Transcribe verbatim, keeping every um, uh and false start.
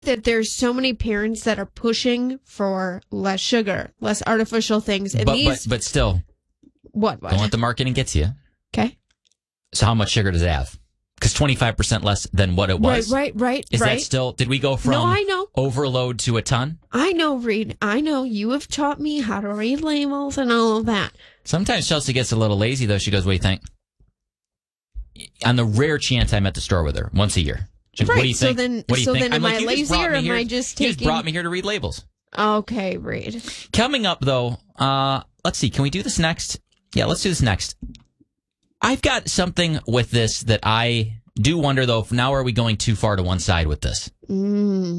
that there's so many parents that are pushing for less sugar, less artificial things. And but, these, but but still, what, what? Don't let the marketing get to you. Okay. So how much sugar does it have? Because twenty-five percent less than what it was. Right, right, right. Is right. that still, did we go from no, I know. overload to a ton? I know, Reed. I know. You have taught me how to read labels and all of that. Sometimes Chelsea gets a little lazy, though. She goes, what do you think? On the rare chance I'm at the store with her, once a year. She goes, right. What do you so think? then, what do you so think? then I'm am like, I you just lazy brought or me am here- I just You taking... just brought me here to read labels. Okay, Reed. Coming up, though, uh, let's see. Can we do this next? Yeah, let's do this next. I've got something with this that I do wonder, though, if now are we going too far to one side with this? Mm.